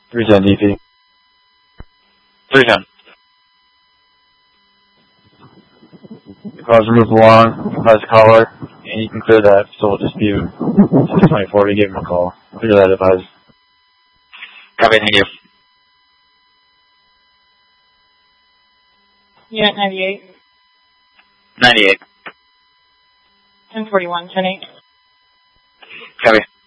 310 DP. 310. Cause remove along, advise caller, and you can clear that civil dispute. 624 to give him a call. Clear that advise. Copy, thank you. Unit 98. 98. 1041, 10-8. Copy.